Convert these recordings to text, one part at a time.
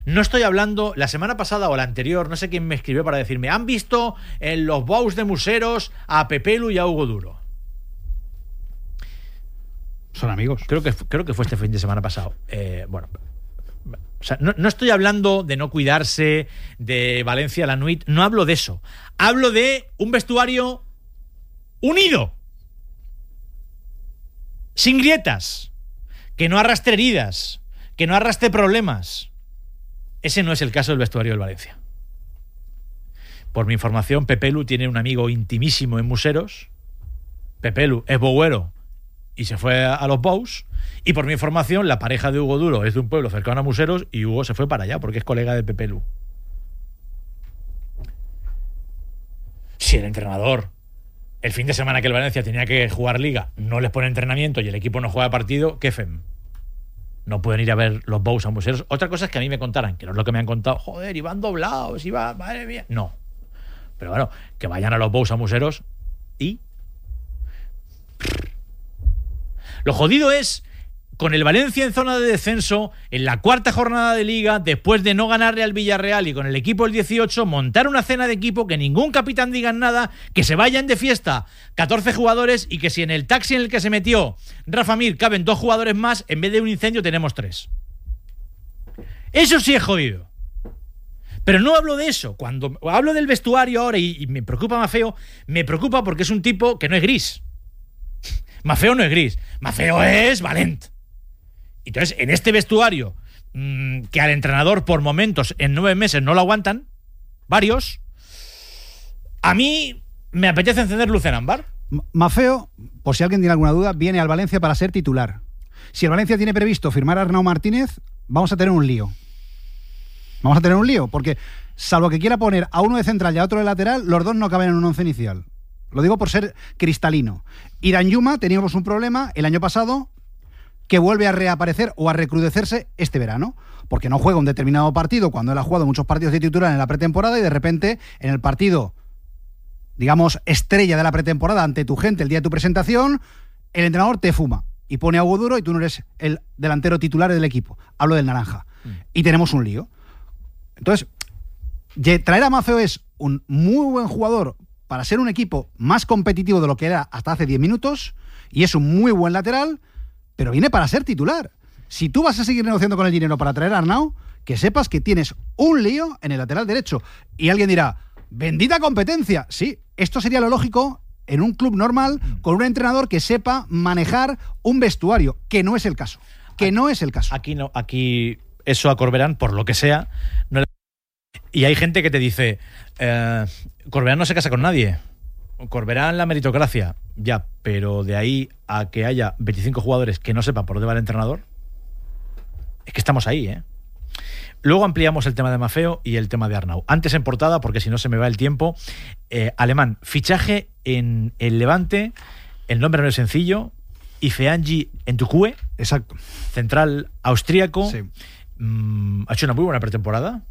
No estoy hablando, la semana pasada o la anterior, no sé quién me escribió para decirme, ¿han visto en los bows de Museros a Pepelu y a Hugo Duro? Son amigos. Creo que fue este fin de semana pasado. Bueno, o sea, no estoy hablando de no cuidarse, de Valencia la Nuit, no hablo de eso. Hablo de un vestuario unido, sin grietas, que no arrastre heridas, que no arrastre problemas. Ese no es el caso del vestuario del Valencia. Por mi información, Pepelu tiene un amigo intimísimo en Museros. Pepelu es bouero y se fue a los Bows. Y por mi información, la pareja de Hugo Duro es de un pueblo cercano a Museros y Hugo se fue para allá porque es colega de Pepelu. Si el entrenador, el fin de semana que el Valencia tenía que jugar Liga, no les pone entrenamiento y el equipo no juega partido, ¿qué fem? No pueden ir a ver los Bows a Museros. Otra cosa es que a mí me contaran, que no es lo que me han contado, joder, iban doblados, madre mía. No. Pero bueno, que vayan a los Bows a Museros y... Lo jodido es, con el Valencia en zona de descenso, en la cuarta jornada de Liga, después de no ganarle al Villarreal y con el equipo el 18, montar una cena de equipo, que ningún capitán diga nada, que se vayan de fiesta 14 jugadores y que si en el taxi en el que se metió Rafa Mir caben 2 jugadores más, en vez de un incendio tenemos 3. Eso sí es jodido. Pero no hablo de eso. Cuando hablo del vestuario ahora y me preocupa Mafeo, me preocupa porque es un tipo que no es gris. Mafeo no es gris. Mafeo es valent. Entonces, en este vestuario, que al entrenador por momentos en 9 meses no lo aguantan, varios, a mí me apetece encender luz en ámbar. Mafeo, por si alguien tiene alguna duda, viene al Valencia para ser titular. Si el Valencia tiene previsto firmar a Arnau Martínez, vamos a tener un lío. Vamos a tener un lío, porque salvo que quiera poner a uno de central y a otro de lateral, los dos no caben en un once inicial. Lo digo por ser cristalino. Y Danjuma teníamos un problema el año pasado que vuelve a reaparecer o a recrudecerse este verano, porque no juega un determinado partido cuando él ha jugado muchos partidos de titular en la pretemporada y de repente en el partido, digamos, estrella de la pretemporada ante tu gente el día de tu presentación, el entrenador te fuma y pone a Hugo Duro y tú no eres el delantero titular del equipo. Hablo del naranja. Y tenemos un lío. Entonces, traer a Mafeo es un muy buen jugador para ser un equipo más competitivo de lo que era hasta hace 10 minutos y es un muy buen lateral, pero viene para ser titular. Si tú vas a seguir negociando con el dinero para traer a Arnau, que sepas que tienes un lío en el lateral derecho. Y alguien dirá, bendita competencia. Sí, esto sería lo lógico en un club normal con un entrenador que sepa manejar un vestuario, que no es el caso. Aquí no, aquí eso a Corberán, por lo que sea, no le... Y hay gente que te dice, Corberán no se casa con nadie. Corberán la meritocracia, ya, pero de ahí a que haya 25 jugadores que no sepan por dónde va el entrenador, es que estamos ahí, ¿eh? Luego ampliamos el tema de Mafeo y el tema de Arnau. Antes en portada, porque si no se me va el tiempo, Alemán, fichaje en el Levante, el nombre no es sencillo, Ifeanyi Ntukue, exacto, central austríaco, sí. Ha hecho una muy buena pretemporada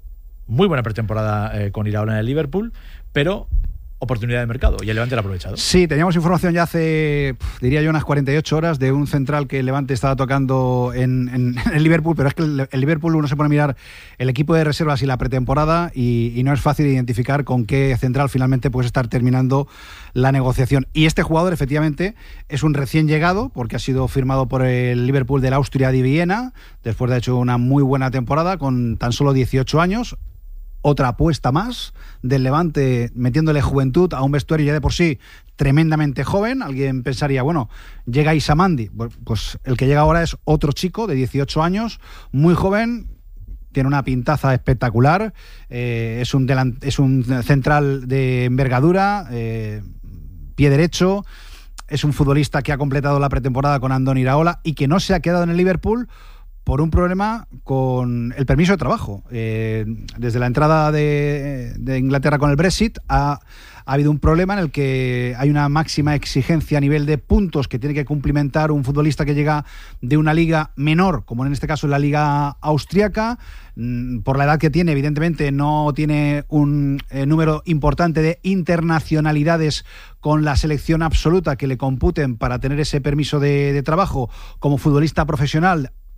con Iraola en el Liverpool, pero oportunidad de mercado y el Levante lo ha aprovechado. Sí, teníamos información ya hace, diría yo, unas 48 horas de un central que el Levante estaba tocando en el Liverpool, pero es que el Liverpool uno se pone a mirar el equipo de reservas y la pretemporada y no es fácil identificar con qué central finalmente puedes estar terminando la negociación. Y este jugador efectivamente es un recién llegado porque ha sido firmado por el Liverpool de la Austria de Viena después de haber hecho una muy buena temporada con tan solo 18 años. Otra apuesta más del Levante metiéndole juventud a un vestuario ya de por sí tremendamente joven. Alguien pensaría, bueno, llega Isamandi. Pues el que llega ahora es otro chico de 18 años, muy joven, tiene una pintaza espectacular, es un central de envergadura, pie derecho, es un futbolista que ha completado la pretemporada con Andoni Iraola y que no se ha quedado en el Liverpool por un problema con el permiso de trabajo. Desde la entrada de Inglaterra con el Brexit ha habido un problema en el que hay una máxima exigencia a nivel de puntos que tiene que cumplimentar un futbolista que llega de una liga menor, como en este caso la liga austriaca. Por la edad que tiene, evidentemente no tiene un número importante de internacionalidades con la selección absoluta que le computen para tener ese permiso de trabajo como futbolista profesional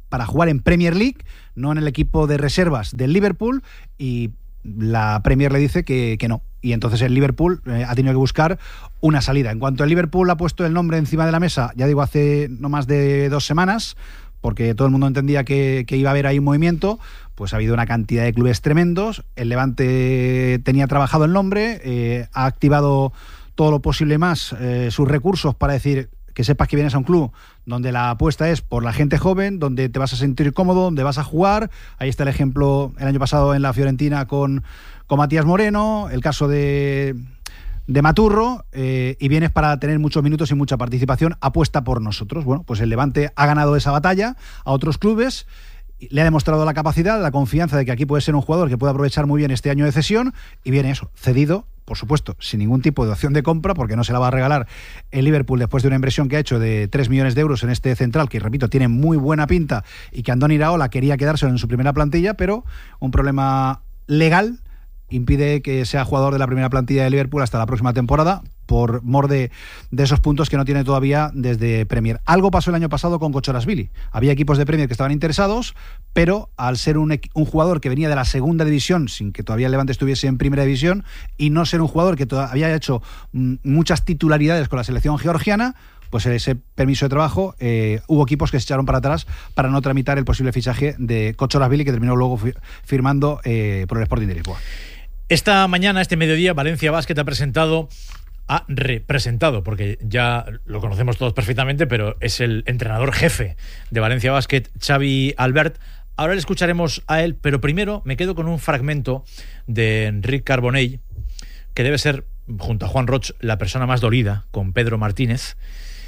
para jugar en Premier League, no en el equipo de reservas del Liverpool, y la Premier le dice que no. Y entonces el Liverpool ha tenido que buscar una salida. En cuanto el Liverpool ha puesto el nombre encima de la mesa, ya digo, hace no más de 2 semanas, porque todo el mundo entendía que iba a haber ahí un movimiento, pues ha habido una cantidad de clubes tremendos. El Levante tenía trabajado el nombre, ha activado todo lo posible más sus recursos para decir que sepas que vienes a un club donde la apuesta es por la gente joven, donde te vas a sentir cómodo, donde vas a jugar. Ahí está el ejemplo el año pasado en la Fiorentina con Matías Moreno, el caso de Maturro, y vienes para tener muchos minutos y mucha participación, apuesta por nosotros. Bueno, pues el Levante ha ganado esa batalla a otros clubes, le ha demostrado la capacidad, la confianza de que aquí puede ser un jugador que puede aprovechar muy bien este año de cesión, y viene eso, cedido, por supuesto, sin ningún tipo de opción de compra, porque no se la va a regalar el Liverpool después de una inversión que ha hecho de 3 millones de euros en este central, que repito, tiene muy buena pinta, y que Andoni Iraola quería quedárselo en su primera plantilla, pero un problema legal impide que sea jugador de la primera plantilla de Liverpool hasta la próxima temporada, por mor de esos puntos que no tiene todavía desde Premier. Algo pasó el año pasado con Kochorazvili. Había equipos de Premier que estaban interesados, pero al ser un jugador que venía de la segunda división, sin que todavía el Levante estuviese en primera división, y no ser un jugador que había hecho muchas titularidades con la selección georgiana, pues ese permiso de trabajo, hubo equipos que se echaron para atrás para no tramitar el posible fichaje de Kochorazvili, que terminó luego firmando por el Sporting de Lisboa. Esta mañana, este mediodía, Valencia Basket ha representado, porque ya lo conocemos todos perfectamente, pero es el entrenador jefe de Valencia Basket, Xavi Albert. Ahora le escucharemos a él, pero primero me quedo con un fragmento de Enric Carbonell, que debe ser, junto a Juan Roch, la persona más dolida con Pedro Martínez,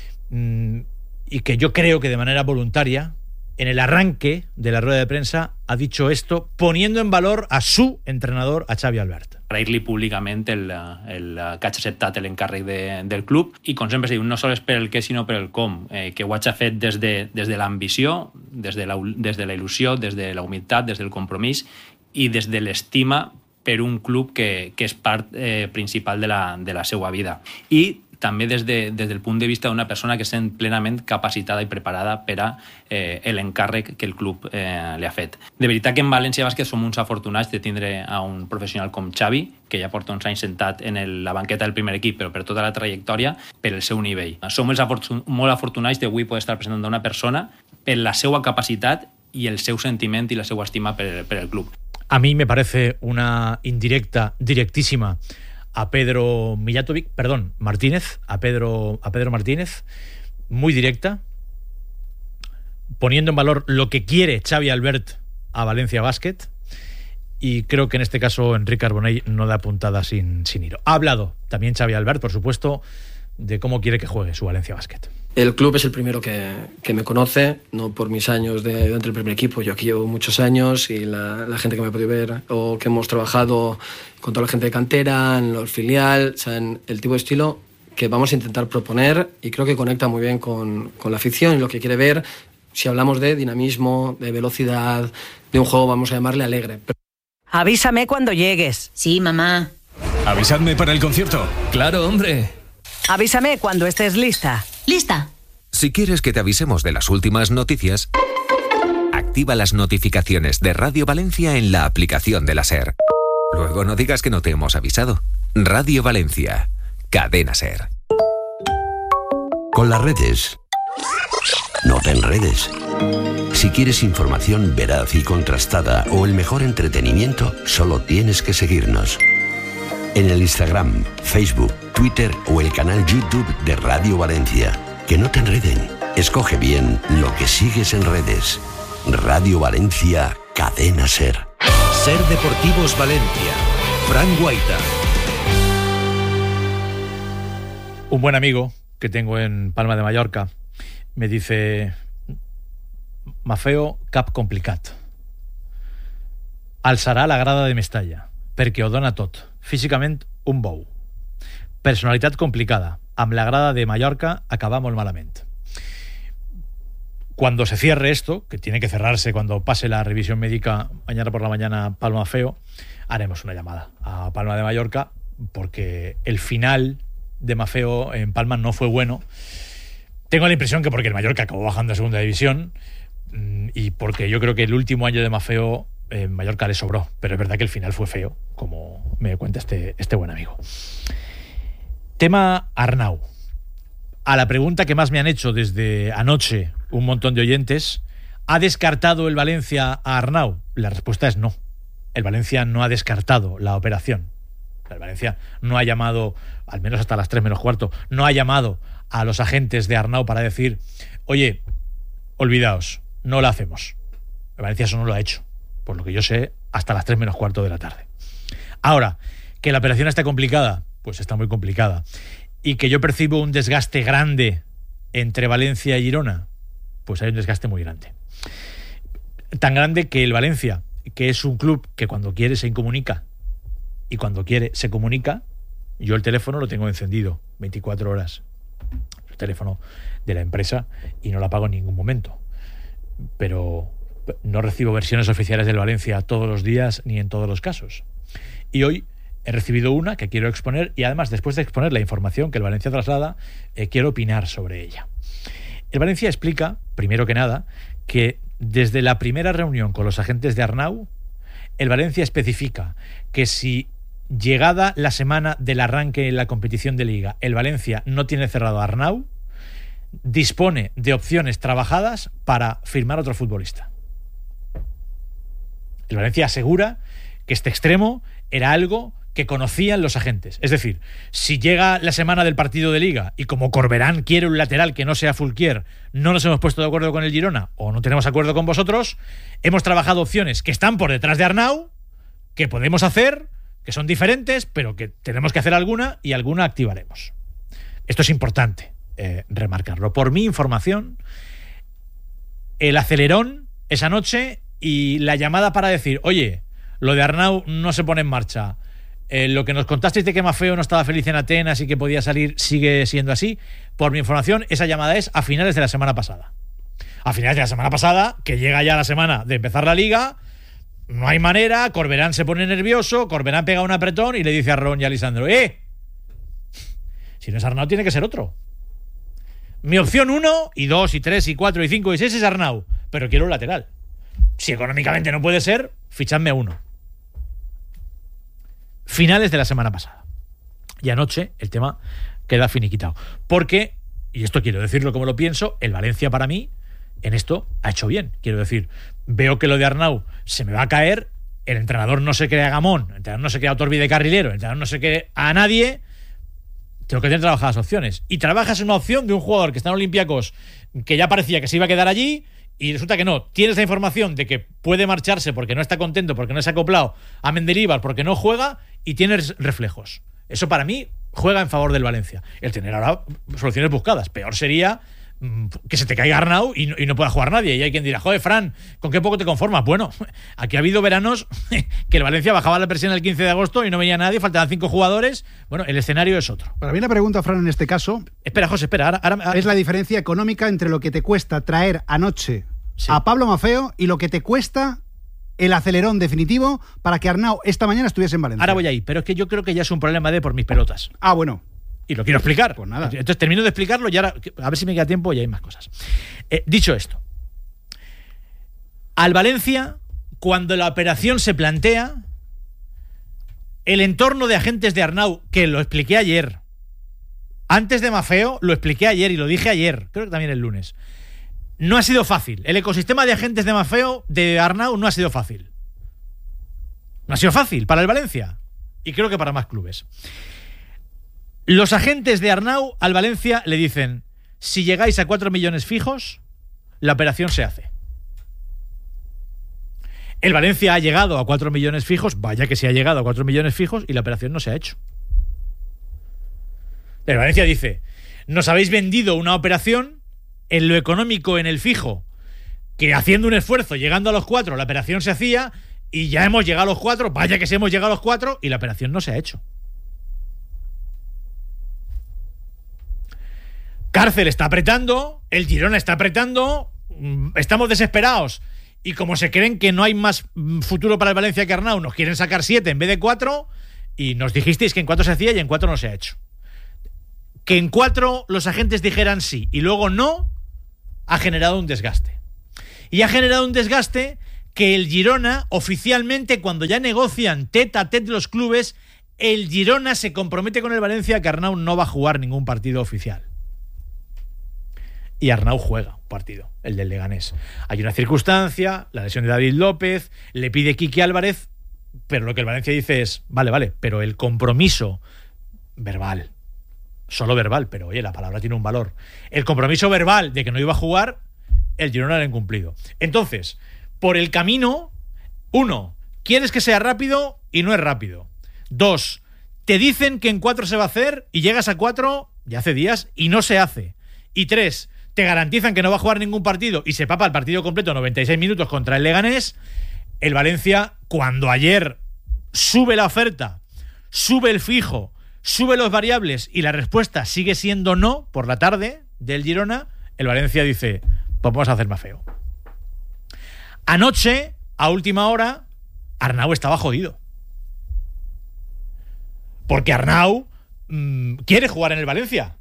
y que yo creo que de manera voluntaria, en el arranque de la rueda de prensa, ha dicho esto, poniendo en valor a su entrenador, a Xavi Albert. Agrair-li públicament el que hagi acceptat l'encàrrec del club, i com sempre diu, no sols per el què sinó per el com, que ho hagi fet des de l'ambició, des de la il·lusió, des de la humilitat, des del compromís i des de l'estima per un club que és part principal de la seva vida. I també des del punt de vista d'una persona que sent plenament capacitada i preparada per a l'encàrrec que el club li ha fet. De veritat que en València Bàsquet som uns afortunats de tindre a un professional com Xavi, que ja porta uns anys sentat en la banqueta del primer equip, però per tota la trajectòria, per el seu nivell. Som molt afortunats d'avui poder estar presentant una persona per la seva capacitat i el seu sentiment i la seva estima per el club. A mí me parece una indirecta, directísima, a Pedro Martínez, a Pedro Martínez, muy directa, poniendo en valor lo que quiere Xavi Albert a Valencia Basket, y creo que en este caso Enric Carbonell no da puntada sin hilo. Ha hablado también Xavi Albert, por supuesto, de cómo quiere que juegue su Valencia Basket. El club es el primero que me conoce, no por mis años dentro del primer equipo. Yo aquí llevo muchos años y la gente que me ha podido ver o que hemos trabajado con toda la gente de cantera, en el filial, saben el tipo de estilo que vamos a intentar proponer, y creo que conecta muy bien con la afición y lo que quiere ver. Si hablamos de dinamismo, de velocidad, de un juego, vamos a llamarle alegre. Avísame cuando llegues. Sí, mamá. ¿Avisadme para el concierto? Claro, hombre. Avísame cuando estés lista. ¿Lista? Si quieres que te avisemos de las últimas noticias, activa las notificaciones de Radio Valencia en la aplicación de la SER. Luego no digas que no te hemos avisado. Radio Valencia, cadena SER. Con las redes, no te enredes. Si quieres información veraz y contrastada o el mejor entretenimiento, solo tienes que seguirnos. En el Instagram, Facebook, Twitter o el canal YouTube de Radio Valencia. Que no te enreden. Escoge bien lo que sigues en redes. Radio Valencia, cadena SER. SER Deportivos Valencia. Fran Guaita. Un buen amigo que tengo en Palma de Mallorca me dice: Mafeo, cap complicat. Alçarà la grada de Mestalla, perquè ho dona tot. Físicament, un bou. Personalitat complicada. Amb la grada de Mallorca acaba molt malament. Cuando se cierre esto, que tiene que cerrarse cuando pase la revisión médica mañana por la mañana Palma Feo, haremos una llamada a Palma de Mallorca, porque el final de Mafeo en Palma no fue bueno. Tengo la impresión que porque el Mallorca acabó bajando a segunda división, y porque yo creo que el último año de Maffeo en Mallorca le sobró, pero es verdad que el final fue feo, como me cuenta este buen amigo. Tema Arnau. A la pregunta que más me han hecho desde anoche un montón de oyentes, ¿ha descartado el Valencia a Arnau? La respuesta es no. El Valencia no ha descartado la operación. El Valencia no ha llamado, al menos hasta las 3 menos cuarto, no ha llamado a los agentes de Arnau para decir, oye, olvidaos, no la hacemos. El Valencia eso no lo ha hecho, por lo que yo sé, hasta las 3 menos cuarto de la tarde. Ahora, que la operación está complicada, pues está muy complicada. Y que yo percibo un desgaste grande entre Valencia y Girona, pues hay un desgaste muy grande. Tan grande que el Valencia, que es un club que cuando quiere se incomunica y cuando quiere se comunica, yo el teléfono lo tengo encendido 24 horas, el teléfono de la empresa, y no lo apago en ningún momento. Pero no recibo versiones oficiales del Valencia todos los días ni en todos los casos. Y hoy he recibido una que quiero exponer, y además, después de exponer la información que el Valencia traslada, quiero opinar sobre ella. El Valencia explica, primero que nada, que desde la primera reunión con los agentes de Arnau, el Valencia especifica que si, llegada la semana del arranque en la competición de Liga, el Valencia no tiene cerrado a Arnau, dispone de opciones trabajadas para firmar otro futbolista. El Valencia asegura que este extremo era algo que conocían los agentes. Es decir, si llega la semana del partido de Liga y como Corberán quiere un lateral que no sea Fulquier, no nos hemos puesto de acuerdo con el Girona o no tenemos acuerdo con vosotros, hemos trabajado opciones que están por detrás de Arnau, que podemos hacer, que son diferentes, pero que tenemos que hacer alguna y alguna activaremos. Esto es importante remarcarlo. Por mi información, el acelerón esa noche y la llamada para decir, oye, lo de Arnau no se pone en marcha. Lo que nos contasteis de que Maffeo no estaba feliz en Atenas y que podía salir sigue siendo así. Por mi información, esa llamada es a finales de la semana pasada. A finales de la semana pasada, que llega ya la semana de empezar la Liga, no hay manera, Corberán se pone nervioso, Corberán pega un apretón y le dice a Ron y a Lisandro, si no es Arnau tiene que ser otro. Mi opción 1, y 2, y 3, y 4, y 5, y 6 es Arnau, pero quiero un lateral. Si económicamente no puede ser, fichadme uno. Finales de la semana pasada. Y anoche el tema queda finiquitado. Porque, y esto quiero decirlo como lo pienso, el Valencia para mí en esto ha hecho bien. Quiero decir, veo que lo de Arnau se me va a caer, el entrenador no se cree a Gamón, el entrenador no se cree a Torbi de carrilero, el entrenador no se cree a nadie. Tengo que tener trabajadas opciones. Y trabajas en una opción de un jugador que está en Olympiacos, que ya parecía que se iba a quedar allí, y resulta que no. Tienes la información de que puede marcharse porque no está contento, porque no se ha acoplado a Mendilibar, porque no juega, y tienes reflejos. Eso para mí juega en favor del Valencia. El tener ahora soluciones buscadas. Peor sería que se te caiga Arnau y no pueda jugar nadie. Y hay quien dirá, joder, Fran, ¿con qué poco te conformas? Bueno, aquí ha habido veranos que el Valencia bajaba la presión el 15 de agosto y no venía nadie, faltaban 5 jugadores. Bueno, el escenario es otro. Para mí la pregunta, Fran, en este caso... Espera, José, espera. Ahora es la diferencia económica entre lo que te cuesta traer anoche a Pablo Maffeo y lo que te cuesta el acelerón definitivo para que Arnau esta mañana estuviese en Valencia. Ahora voy ahí, pero es que yo creo que ya es un problema de por mis pelotas. Ah, bueno. Y lo quiero explicar. Pues nada. Entonces termino de explicarlo y ahora a ver si me queda tiempo y hay más cosas. Dicho esto, al Valencia, cuando la operación se plantea, el entorno de agentes de Arnau, que lo expliqué ayer, antes de Maffeo, lo expliqué ayer y lo dije ayer, creo que también el lunes, no ha sido fácil. El ecosistema de agentes de Maffeo, de Arnau, no ha sido fácil. No ha sido fácil para el Valencia. Y creo que para más clubes. Los agentes de Arnau al Valencia le dicen, si llegáis a 4 millones fijos, la operación se hace. El Valencia ha llegado a 4 millones fijos, vaya que se ha llegado a 4 millones fijos y la operación no se ha hecho. El Valencia dice, nos habéis vendido una operación en lo económico, en el fijo, que haciendo un esfuerzo, llegando a los 4, la operación se hacía y ya hemos llegado a los 4, vaya que si hemos llegado a los 4 y la operación no se ha hecho. Cárcel está apretando, el Girona está apretando, estamos desesperados y como se creen que no hay más futuro para el Valencia que Arnau, nos quieren sacar 7 en vez de 4 y nos dijisteis que en 4 se hacía y en 4 no se ha hecho. Que en 4 los agentes dijeran sí y luego no, ha generado un desgaste. Y ha generado un desgaste que el Girona, oficialmente, cuando ya negocian tete a tete los clubes, el Girona se compromete con el Valencia que Arnau no va a jugar ningún partido oficial. Y Arnau juega un partido, el del Leganés. Hay una circunstancia, la lesión de David López, le pide Quique Álvarez, pero lo que el Valencia dice es, vale, pero el compromiso verbal, solo verbal, pero oye, la palabra tiene un valor. El compromiso verbal de que no iba a jugar, el Girona lo ha incumplido. Entonces, por el camino, 1, quieres que sea rápido y no es rápido. 2, te dicen que en 4 se va a hacer y llegas a 4, ya hace días, y no se hace. Y 3, te garantizan que no va a jugar ningún partido y se papa el partido completo 96 minutos contra el Leganés. El Valencia, cuando ayer sube la oferta, sube el fijo, sube los variables y la respuesta sigue siendo no por la tarde del Girona, el Valencia dice, pues vamos a hacer más feo. Anoche, a última hora, Arnau estaba jodido. Porque Arnau quiere jugar en el Valencia.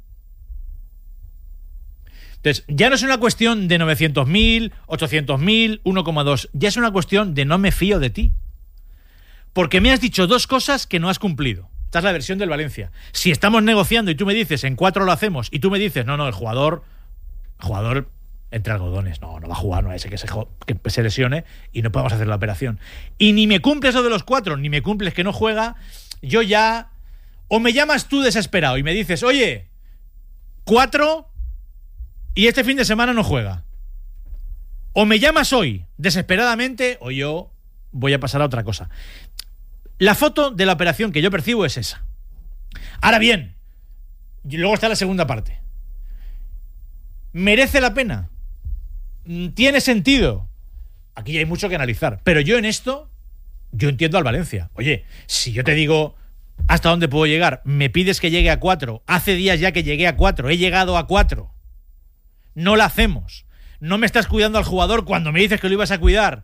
Entonces, ya no es una cuestión de 900.000, 800.000, 1,2. Ya es una cuestión de no me fío de ti. Porque me has dicho 2 cosas que no has cumplido. Esta es la versión del Valencia. Si estamos negociando y tú me dices en 4 lo hacemos y tú me dices, no, el jugador entre algodones, no va a jugar, no es ese que se lesione y no podemos hacer la operación. Y ni me cumples lo de los 4, ni me cumples que no juega, yo ya... O me llamas tú desesperado y me dices, oye, 4... y este fin de semana no juega. O me llamas hoy, desesperadamente, o yo voy a pasar a otra cosa. La foto de la operación que yo percibo es esa. Ahora bien, y luego está la segunda parte. ¿Merece la pena? ¿Tiene sentido? Aquí hay mucho que analizar. Pero yo en esto, yo entiendo al Valencia. Oye, si yo te digo hasta dónde puedo llegar, me pides que llegue a 4, hace días ya que llegué a 4, he llegado a 4... no la hacemos. No me estás cuidando al jugador cuando me dices que lo ibas a cuidar.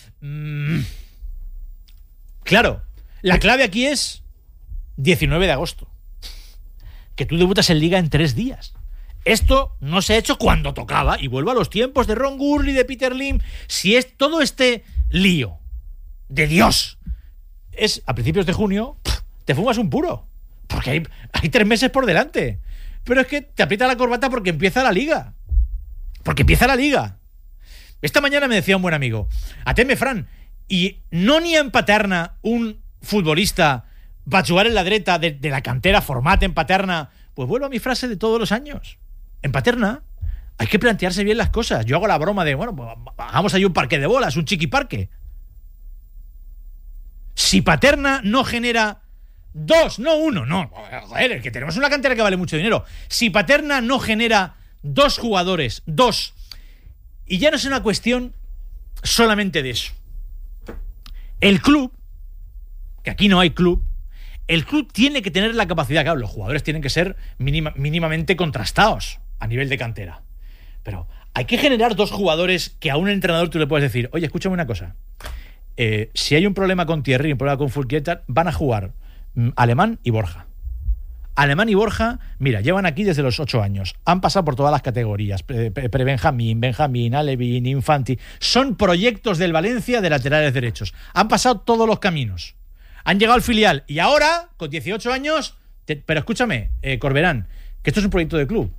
Claro, la clave aquí es 19 de agosto. Que tú debutas en Liga en 3 días. Esto no se ha hecho cuando tocaba. Y vuelvo a los tiempos de Ron Gurley, de Peter Lim. Si es todo este lío de Dios es a principios de junio, te fumas un puro. Porque hay 3 meses por delante. Pero es que te aprieta la corbata porque empieza la Liga. Porque empieza la Liga. Esta mañana me decía un buen amigo, ateme, Fran, y no ni en Paterna un futbolista va a jugar en la dreta de la cantera, formate en Paterna. Pues vuelvo a mi frase de todos los años. En Paterna hay que plantearse bien las cosas. Yo hago la broma de, pues hagamos ahí un parque de bolas, un chiquiparque. Si Paterna no genera 2, no 1, no, joder, es que tenemos una cantera que vale mucho dinero. Si Paterna no genera 2 jugadores, 2, y ya no es una cuestión solamente de eso. El club, que aquí no hay club, el club tiene que tener la capacidad, claro, los jugadores tienen que ser mínimamente contrastados a nivel de cantera. Pero hay que generar 2 jugadores que a un entrenador tú le puedes decir, oye, escúchame una cosa, si hay un problema con Thierry y un problema con Fulquier, van a jugar Alemán y Borja. Alemán y Borja, mira, llevan aquí desde los 8 años. Han pasado por todas las categorías. Pre-Benjamín, Benjamín, Alevín, Infanti. Son proyectos del Valencia de laterales derechos. Han pasado todos los caminos. Han llegado al filial. Y ahora, con 18 años... pero escúchame, Corberán, que esto es un proyecto de club.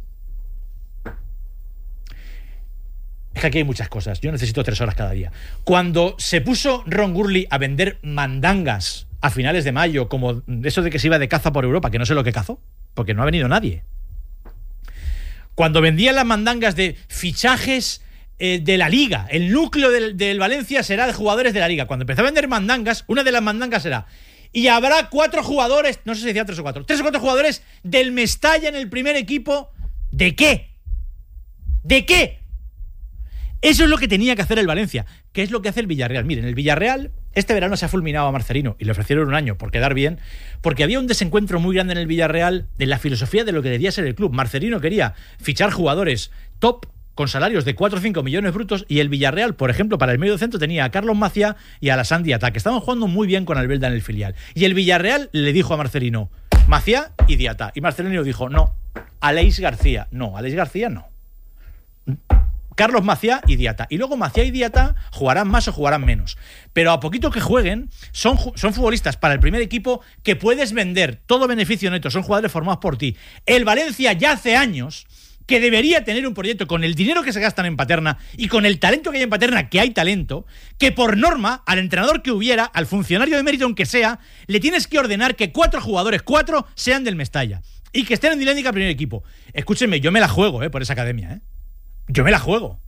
Es que aquí hay muchas cosas. Yo necesito 3 horas cada día. Cuando se puso Ron Gurley a vender mandangas a finales de mayo, como eso de que se iba de caza por Europa, que no sé lo que cazó, porque no ha venido nadie. Cuando vendían las mandangas de fichajes de la Liga, el núcleo del Valencia será de jugadores de la Liga. Cuando empezó a vender mandangas, una de las mandangas era, y habrá 4 jugadores, no sé si decía 3 o 4, 3 o 4 jugadores del Mestalla en el primer equipo. ¿De qué? ¿De qué? Eso es lo que tenía que hacer el Valencia. ¿Qué es lo que hace el Villarreal? Miren, el Villarreal este verano se ha fulminado a Marcelino y le ofrecieron 1 año por quedar bien, porque había un desencuentro muy grande en el Villarreal de la filosofía de lo que debía ser el club. Marcelino quería fichar jugadores top con salarios de 4 o 5 millones brutos, y el Villarreal, por ejemplo, para el medio centro tenía a Carlos Maciá y a Alassane Diatta, que estaban jugando muy bien con Albelda en el filial. Y el Villarreal le dijo a Marcelino, Maciá y Diatta. Y Marcelino dijo, no, Aleix García. No, Aleix García no. Carlos Maciá y Diata. Y luego Maciá y Diata jugarán más o jugarán menos. Pero a poquito que jueguen, son futbolistas para el primer equipo que puedes vender todo beneficio neto. Son jugadores formados por ti. El Valencia ya hace años que debería tener un proyecto con el dinero que se gastan en Paterna y con el talento que hay en Paterna, que hay talento, que por norma, al entrenador que hubiera, al funcionario de mérito aunque sea, le tienes que ordenar que 4 jugadores, 4 sean del Mestalla y que estén en dinámica primer equipo. Escúchenme, yo me la juego por esa academia. Yo me la juego.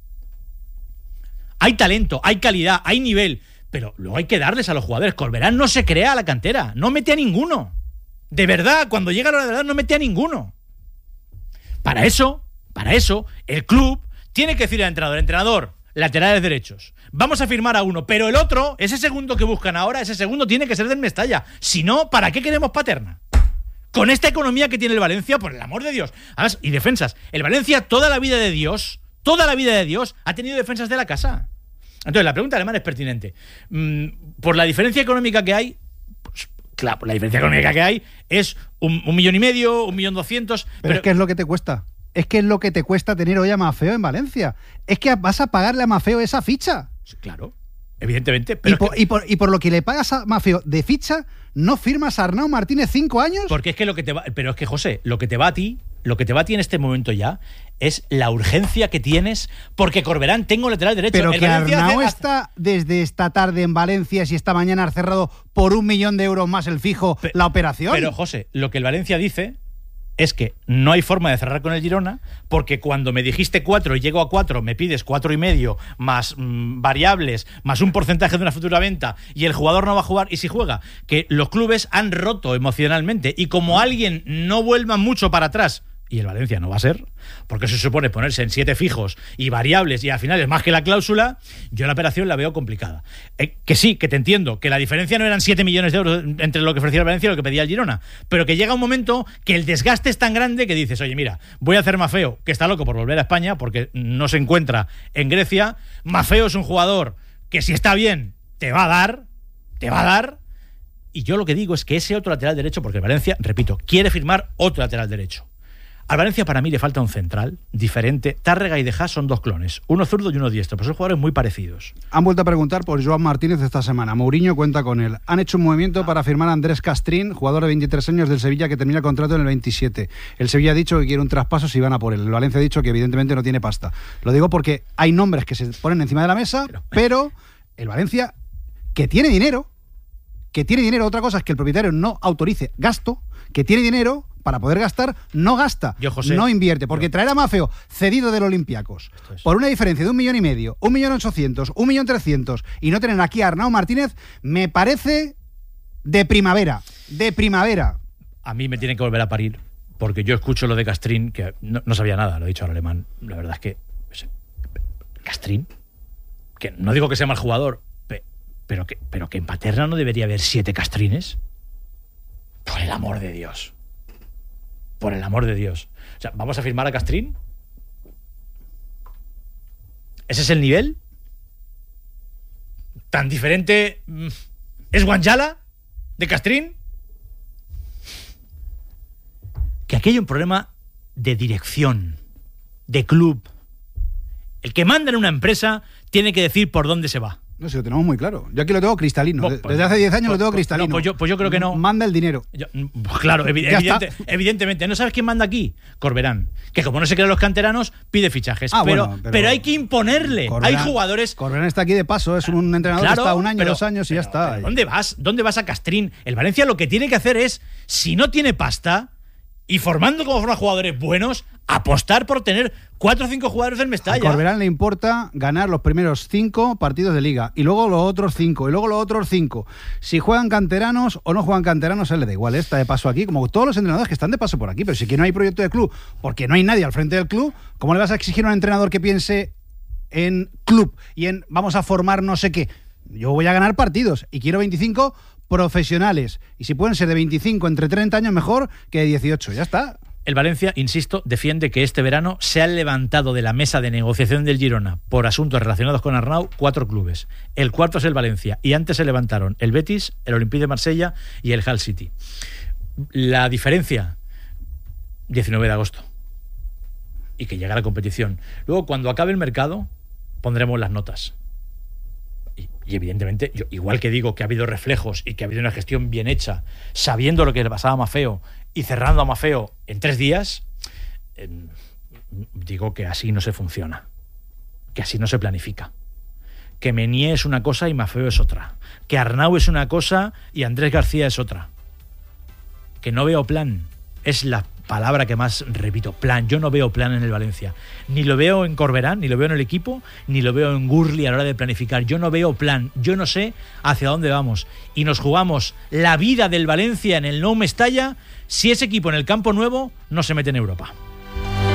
Hay talento, hay calidad, hay nivel, pero luego hay que darles a los jugadores. Corberán no se crea a la cantera, no mete a ninguno. De verdad, cuando llega la hora de verdad no mete a ninguno. Para eso, el club tiene que decirle al entrenador, laterales derechos, vamos a firmar a uno, pero el otro, ese segundo que buscan ahora, ese segundo tiene que ser del Mestalla. Si no, ¿para qué queremos Paterna? Con esta economía que tiene el Valencia, por el amor de Dios. Además, y defensas. El Valencia, toda la vida de Dios, ha tenido defensas de la casa. Entonces, la pregunta alemana es pertinente. Por la diferencia económica que hay, pues, claro, la diferencia económica que hay es 1,5 millones, 1.200.000. Pero es que es lo que te cuesta. Es que es lo que te cuesta tener hoy a Maffeo en Valencia. Es que vas a pagarle a Maffeo esa ficha. Sí, claro, evidentemente. Pero y por lo que le pagas a Maffeo de ficha, ¿no firmas a Arnau Martínez 5 años? Porque es que lo que te va... Pero es que, José, lo que te va a ti en este momento ya es la urgencia que tienes, porque Corberán tengo lateral derecho. Pero que Arnau está desde esta tarde en Valencia, si esta mañana has cerrado por 1 millón de euros más el fijo la operación. Pero, José, lo que el Valencia dice es que no hay forma de cerrar con el Girona, porque cuando me dijiste 4 y llego a 4, me pides 4,5 más variables, más un porcentaje de una futura venta, y el jugador no va a jugar. Y si juega, que los clubes han roto emocionalmente, y como alguien no vuelva mucho para atrás, y el Valencia no va a ser, porque se supone ponerse en 7 fijos y variables y al final es más que la cláusula, yo la operación la veo complicada. Que sí, que te entiendo, que la diferencia no eran 7 millones de euros entre lo que ofrecía el Valencia y lo que pedía el Girona, pero que llega un momento que el desgaste es tan grande que dices, oye, mira, voy a hacer Maffeo, que está loco por volver a España porque no se encuentra en Grecia. Maffeo es un jugador que si está bien, te va a dar, y yo lo que digo es que ese otro lateral derecho, porque el Valencia, repito, quiere firmar otro lateral derecho. Al Valencia para mí le falta un central diferente. Tárrega y De Haas son 2 clones, uno zurdo y uno diestro, pero son jugadores muy parecidos. Han vuelto a preguntar por Joan Martínez esta semana. Mourinho cuenta con él. Han hecho un movimiento para firmar a Andrés Castrín, jugador de 23 años del Sevilla que termina el contrato en el 27. El Sevilla ha dicho que quiere un traspaso si van a por él. El Valencia ha dicho que evidentemente no tiene pasta. Lo digo porque hay nombres que se ponen encima de la mesa, pero el Valencia, que tiene dinero, otra cosa es que el propietario no autorice gasto, que tiene dinero para poder gastar, no gasta, José, no invierte, porque traer a Maffeo cedido del Olympiacos por una diferencia de 1,5 millones, 1.800.000, 1.300.000 y no tener aquí a Arnau Martínez, me parece de primavera. A mí me tienen que volver a parir, porque yo escucho lo de Castrín, que no sabía nada, lo he dicho al alemán, la verdad es que Castrín, que no digo que sea mal jugador, pero que en Paterna no debería haber 7 Castrines. Por el amor de Dios. O sea, ¿vamos a firmar a Castrín? ¿Ese es el nivel? ¿Tan diferente es Guanjala de Castrín? Que aquí hay un problema de dirección, de club. El que manda en una empresa tiene que decir por dónde se va. No sé, lo tenemos muy claro. Yo aquí lo tengo cristalino. Desde hace 10 años lo tengo cristalino. No, pues yo creo que no. Manda el dinero. Claro, evidentemente. ¿No sabes quién manda aquí? Corberán. Que como no se crean los canteranos, pide fichajes. Pero hay que imponerle. Hay jugadores... Corberán está aquí de paso. Es un entrenador que está 1 año, 2 años y ya está. ¿Dónde vas a Castrín? El Valencia lo que tiene que hacer es, si no tiene pasta, y formando como forma jugadores buenos, apostar por tener 4 o 5 jugadores del Mestalla. A Corberán le importa ganar los primeros 5 partidos de liga y luego los otros 5 y luego los otros 5. Si juegan canteranos o no juegan canteranos, a él le da igual. Está de paso aquí, como todos los entrenadores que están de paso por aquí. Pero si aquí no hay proyecto de club, porque no hay nadie al frente del club, ¿cómo le vas a exigir a un entrenador que piense en club y en vamos a formar no sé qué? Yo voy a ganar partidos y quiero 25 profesionales. Y si pueden ser de 25 entre 30 años, mejor que de 18. Ya está. El Valencia, insisto, defiende que este verano se han levantado de la mesa de negociación del Girona por asuntos relacionados con Arnau 4 clubes. El cuarto es el Valencia y antes se levantaron el Betis, el Olympique de Marsella y el Hull City. La diferencia, 19 de agosto. y que llegue a la competición. Luego, cuando acabe el mercado, pondremos las notas. Y evidentemente, yo, igual que digo que ha habido reflejos y que ha habido una gestión bien hecha, sabiendo lo que le pasaba a Maffeo y cerrando a Maffeo en 3 días, digo que así no se funciona, que así no se planifica. Que Meunier es una cosa y Maffeo es otra. Que Arnau es una cosa y Andrés García es otra. Que no veo plan. Es la palabra que más repito, plan. Yo no veo plan en el Valencia. Ni lo veo en Corberán, ni lo veo en el equipo, ni lo veo en Gurli a la hora de planificar. Yo no veo plan. Yo no sé hacia dónde vamos. Y nos jugamos la vida del Valencia en el Nou Mestalla si ese equipo en el Campo Nuevo no se mete en Europa.